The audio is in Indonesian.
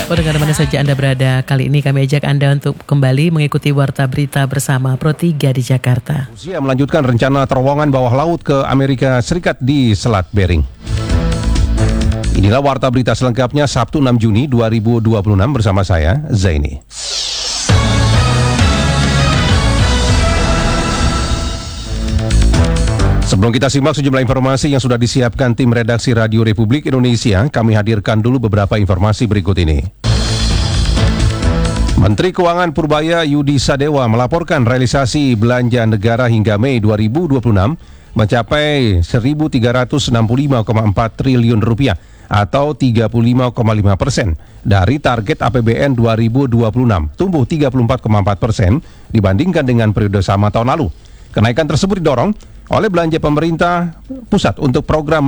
Pendengar mana saja Anda berada, kali ini kami ajak Anda untuk kembali mengikuti Warta Berita bersama Pro 3 di Jakarta. Rusia melanjutkan rencana terowongan bawah laut ke Amerika Serikat di Selat Bering. Inilah Warta Berita selengkapnya Sabtu 6 Juni 2026 bersama saya, Zaini. Sebelum kita simak sejumlah informasi yang sudah disiapkan tim redaksi Radio Republik Indonesia, kami hadirkan dulu beberapa informasi berikut ini. Menteri Keuangan Purbaya Yudi Sadewa melaporkan realisasi belanja negara hingga Mei 2026 mencapai 1.365,4 triliun rupiah atau 35,5% dari target APBN 2026, tumbuh 34,4% dibandingkan dengan periode sama tahun lalu. Kenaikan tersebut didorong oleh belanja pemerintah pusat untuk program